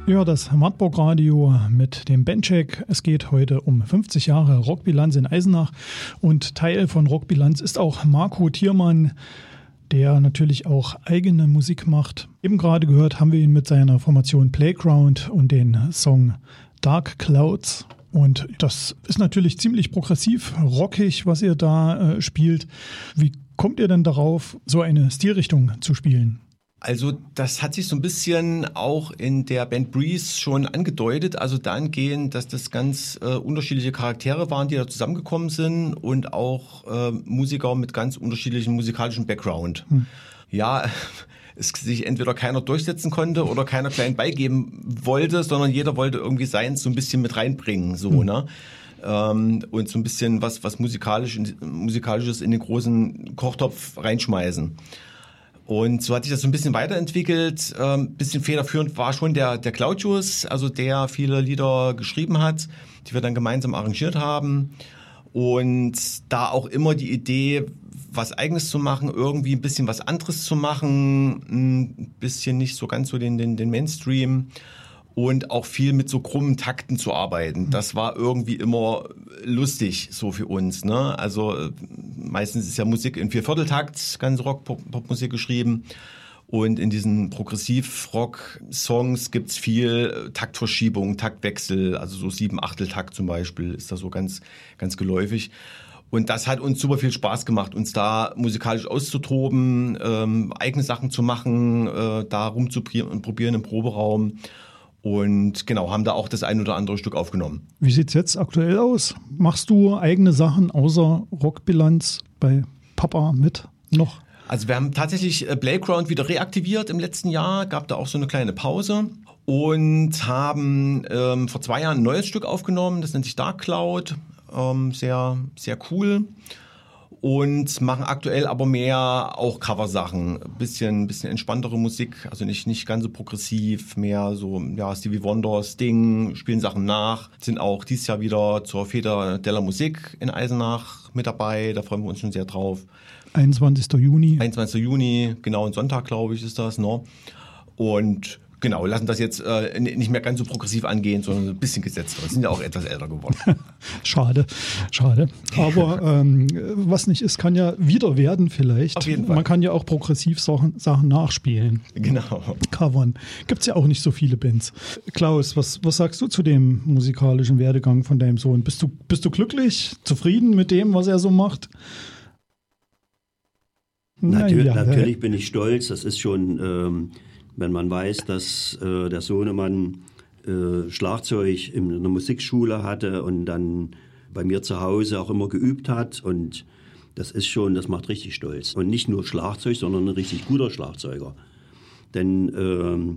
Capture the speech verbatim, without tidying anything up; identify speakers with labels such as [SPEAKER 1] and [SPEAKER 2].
[SPEAKER 1] Ja, das Wartburg Radio mit dem Bandcheck. Es geht heute um fünfzig Jahre Rockbilanz in Eisenach und Teil von Rockbilanz ist auch Marco Thiermann, der natürlich auch eigene Musik macht. Eben gerade gehört haben wir ihn mit seiner Formation Playground und den Song Dark Clouds. Und das ist natürlich ziemlich progressiv, rockig, was ihr da äh, spielt. Wie kommt ihr denn darauf, so eine Stilrichtung zu spielen?
[SPEAKER 2] Also das hat sich so ein bisschen auch in der Band Breeze schon angedeutet, also dahingehend, dass das ganz äh, unterschiedliche Charaktere waren, die da zusammengekommen sind und auch äh, Musiker mit ganz unterschiedlichem musikalischen Background. Hm. Ja, es sich entweder keiner durchsetzen konnte oder keiner klein beigeben wollte, sondern jeder wollte irgendwie seins so ein bisschen mit reinbringen, so, hm. ne? Ähm, und so ein bisschen was, was musikalisch, musikalisches in den großen Kochtopf reinschmeißen. Und so hat sich das so ein bisschen weiterentwickelt. Ein ähm, bisschen federführend war schon der, der Claudius, also der viele Lieder geschrieben hat, die wir dann gemeinsam arrangiert haben. Und da auch immer die Idee, was Eigenes zu machen, irgendwie ein bisschen was anderes zu machen, ein bisschen nicht so ganz so den, den, den Mainstream. Und auch viel mit so krummen Takten zu arbeiten. Das war irgendwie immer lustig so für uns, ne? Also meistens ist ja Musik in Viervierteltakt, ganz Rock-Pop-Musik geschrieben. Und in diesen Progressiv-Rock-Songs gibt's viel Taktverschiebung, Taktwechsel, also so Sieben-Achtel-Takt zum Beispiel ist da so ganz, ganz geläufig. Und das hat uns super viel Spaß gemacht, uns da musikalisch auszutoben, ähm, eigene Sachen zu machen, äh, da rumzuprobieren und probieren im Proberaum. Und genau, haben da auch das ein oder andere Stück aufgenommen.
[SPEAKER 1] Wie sieht's jetzt aktuell aus? Machst du eigene Sachen außer Rockbilanz bei Papa mit noch?
[SPEAKER 2] Also wir haben tatsächlich Playground wieder reaktiviert im letzten Jahr, gab da auch so eine kleine Pause und haben ähm, vor zwei Jahren ein neues Stück aufgenommen, das nennt sich Dark Cloud, ähm, sehr, sehr cool. Und machen aktuell aber mehr auch Coversachen, bisschen bisschen entspanntere Musik, also nicht nicht ganz so progressiv, mehr so ja Stevie Wonder, Sting, spielen Sachen nach, sind auch dieses Jahr wieder zur Feta della Musik in Eisenach mit dabei, da freuen wir uns schon sehr drauf.
[SPEAKER 1] einundzwanzigster Juni
[SPEAKER 2] einundzwanzigster Juni, genau, ein Sonntag, glaube ich, ist das, ne? Und genau, lassen das jetzt äh, nicht mehr ganz so progressiv angehen, sondern ein bisschen gesetzter. Wir sind ja auch etwas älter geworden.
[SPEAKER 1] Schade, schade. Aber ähm, was nicht ist, kann ja wieder werden vielleicht.
[SPEAKER 2] Auf jeden Fall.
[SPEAKER 1] Man kann ja auch progressiv Sachen, Sachen nachspielen.
[SPEAKER 2] Genau.
[SPEAKER 1] Covern. Gibt's ja auch nicht so viele Bands. Klaus, was, was sagst du zu dem musikalischen Werdegang von deinem Sohn? Bist du, bist du glücklich, zufrieden mit dem, was er so macht?
[SPEAKER 3] Natürlich,
[SPEAKER 1] ja,
[SPEAKER 3] natürlich bin ich stolz. Das ist schon... Ähm, wenn man weiß, dass äh, der Sohnemann äh, Schlagzeug in einer Musikschule hatte und dann bei mir zu Hause auch immer geübt hat. Und das ist schon, das macht richtig stolz. Und nicht nur Schlagzeug, sondern ein richtig guter Schlagzeuger. Denn äh,